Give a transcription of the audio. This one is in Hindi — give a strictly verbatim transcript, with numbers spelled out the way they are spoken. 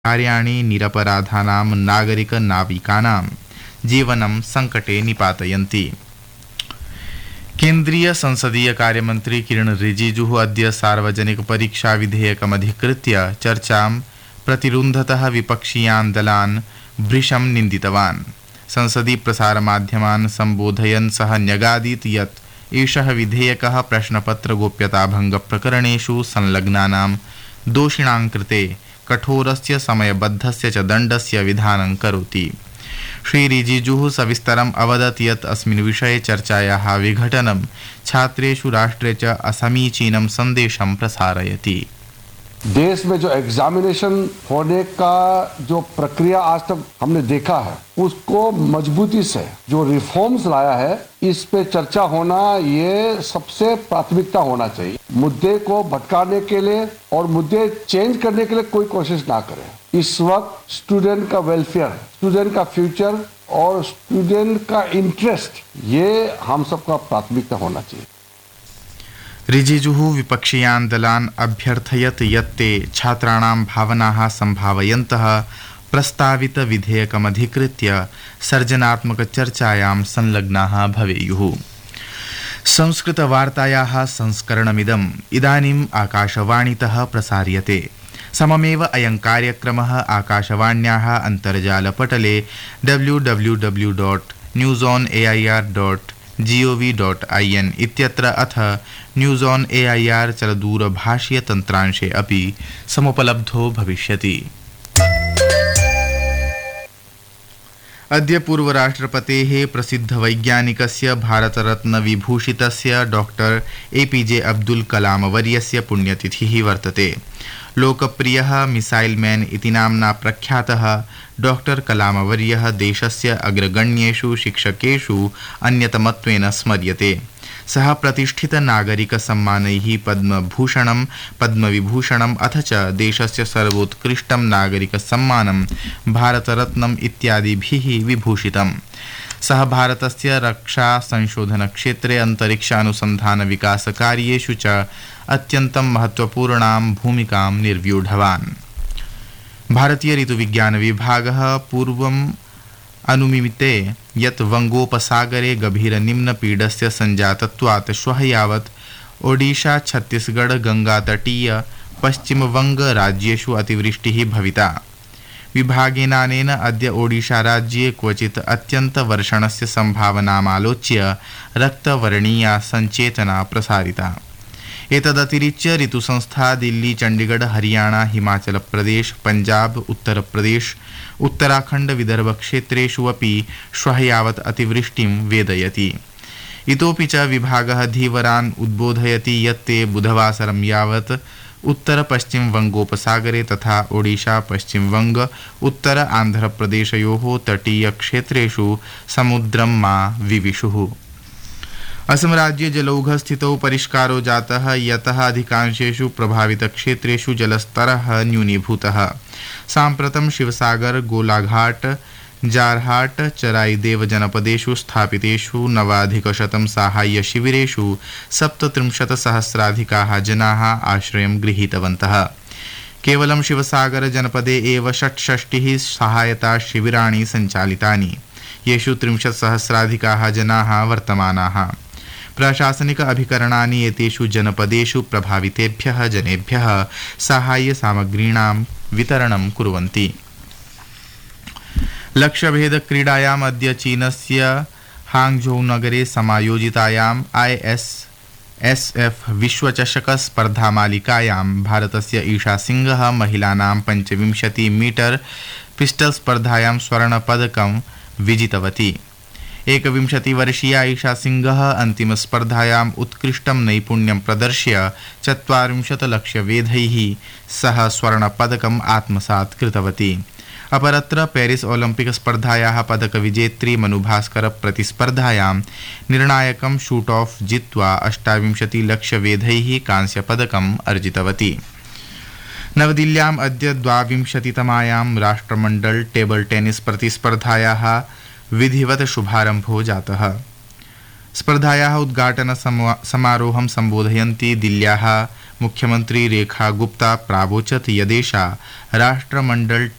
कार्याणि निरपराधानां नागरिकनाविकानां जीवनं संकटे निपातयन्ति। केन्द्रीय संसदीय कार्यमन्त्री किरण रिजिजुः अद्य सार्वजनिक परीक्षा विधेयकमधिकृत्य चर्चां प्रतिरुन्धतः विपक्षीयान् दलान् भृशं निन्दितवान्। संसदि प्रसारमाध्यमान् सम्बोधयन् सः न्यगादीत् यत् एषः विधेयकः प्रश्नपत्र गोप्यताभङ्ग प्रकरणेषु संलग्नानां दोषिणां कृते कठोरस्य समयबद्धस्य च दण्डस्य विधानं करोति। श्री रिजिजुः सविस्तरम् अवदत् यत् अस्मिन् विषये चर्चायाः विघटनं छात्रेषु राष्ट्रे च असमीचीनं सन्देशं प्रसारयति। देश में जो एग्जामिनेशन होने का जो प्रक्रिया आज तक हमने देखा है उसको मजबूती से जो रिफॉर्म्स लाया है इस पे चर्चा होना ये सबसे प्राथमिकता होना चाहिए। मुद्दे को भटकाने के लिए और मुद्दे चेंज करने के लिए कोई कोशिश ना करे। इस वक्त स्टूडेंट का वेलफेयर, स्टूडेंट का फ्यूचर और स्टूडेंट का इंटरेस्ट ये हम सबका प्राथमिकता होना चाहिए। रिजिजुः विपक्षीयान् दलान् अभ्यर्थयत् यत् ते छात्राणां भावनाः सम्भावयन्तः प्रस्तावित विधेयकमधिकृत्य सर्जनात्मकचर्चायां संलग्नाः भवेयुः। संस्कृतवार्तायाः संस्करणमिदम् इदानीम् आकाशवाणीतः प्रसार्यते। सममेव अयं कार्यक्रमः आकाशवाण्याः अन्तर्जालपटले W W W dot news on A I R dot G O V dot I N इत्यत्र अथ news on A I R चलदूरभाषीय तन्त्रांशे अपि समुपलब्धो भविष्यति। अद्य पूर्वराष्ट्रपतेः प्रसिद्धवैज्ञानिकस्य भारतरत्न विभूषितस्य डॉक्टर ए पी जे अब्दुल कलाम वर्यस्य पुण्यतिथिः वर्तते। लोकप्रियः मिसाइल मैन इति नाम्ना प्रख्यातः डॉक्टर कलामवर्यः देशस्य अग्रगण्येषु शिक्षकेषु अन्यतमत्वेन स्मर्यते। सः प्रतिष्ठित नागरिक सम्मानैः पद्मभूषणं, पद्मविभूषणम् अथ च देशस्य सर्वोत्कृष्टं नागरिक सम्मानं भारतरत्नम् इत्यादिभिः विभूषितम्। सः भारतस्य रक्षा संशोधन क्षेत्रे अंतरिक्ष अनुसंधान विकास कार्येषु च अत्यन्तं महत्वपूर्णां भूमिकां निर्व्यूढवान्। भारतीय ऋतुविज्ञान विभागः पूर्वम् अनुमिते यत् वंगोपसागरे गभीर निम्नपीडस्य संजातत्वात् श्वः यावत् ओडिशा, छत्तीसगढ़, गंगातटीय पश्चिमवंग राज्येषु अतिवृष्टिः भविता। विभागेनानेन अद्य ओडिशा राज्ये क्वचित् अत्यन्तवर्षणस्य संभावनामालोच्य रक्तवर्णीया संचेतना प्रसारिता। एतदतिरिच्य ऋतुसंस्था दिल्ली, चंडीगढ़, हरियाणा, हिमाचल प्रदेश, पंजाब, उत्तर प्रदेश, उत्तराखंड, विदर्भ क्षेत्रेषु अपि श्वः यावत् अतिवृष्टिं वेदयति। इतोपि च विभागः धीवरान् उद्बोधयति यत् ते बुधवासरं यावत् उत्तर पश्चिम वंगोपसागरे तथा ओडिशा, पश्चिम वंग, उत्तर आंध्र प्रदेशयोः तटीय क्षेत्रेषु समुद्रं मा विविशुः। असम राज्ये जलौघ स्थितौ परिष्कारो जातः यतः अधिकांशेषु प्रभावित क्षेत्रेषु जलस्तरः न्यूनीभूतः। साम्प्रतं शिवसागर, गोलाघाट, जारहाट, चराईदेव जनपदेषु स्थापितेषु नवाधिकशतं साहाय्य शिविरेषु सप्तत्रिंशत् सहस्राधिकाः जनाः आश्रयं गृहीतवन्तः। केवलं शिवसागर जनपदे एव षट्षष्टिः सहायता शिबिराणि सञ्चालितानि, येषु त्रिंशत् सहस्राधिकाः जनाः वर्तमानाः। प्रशासनिक अभिकरणानि एतेषु जनपदेषु प्रभावितेभ्यः जनेभ्यः साहाय्य सामग्रीणां वितरणं कुर्वन्ति। लक्ष्यभेद क्रीडायाम् अद्य चीनस्य हांगझौ नगरे समायोजितायाम् आई एस एस एफ विश्वचषक स्पर्धामालिकायां भारतस्य ईशा सिंह महिलानां पञ्चविंशति मीटर पिस्टल स्पर्धायां स्वर्णपदकं विजितवती। एकविंशतिवर्षीया ईशा सिंह अन्तिमस्पर्धायाम् उत्कृष्टं नैपुण्यं प्रदर्श्य चत्वारिंशत् लक्ष्यवेधैः सह स्वर्णपदकम् आत्मसात् कृतवती। अपरत्र पेरिस ओलंपिक स्पर्धायाः पदकविजेत्री मनुभास्कर प्रतिस्पर्धायां निर्णायकं शूट ऑफ जित्वा अष्टाविंशति लक्ष्यवेधैः कांस्यपदकम् अर्जितवती। नवदिल्ल्याम् अद्य द्वाविंशतितमायां राष्ट्रमण्डल टेबल टेनिस प्रतिस्पर्धायाः विधिवत शुभारम्भो जातः। स्पर्धायाः उद्घाटन समारोहं सम्बोधयन्ती दिल्ल्याः मुख्यमंत्री रेखा गुप्ता प्रावोचत् यदेषा राष्ट्रमण्डल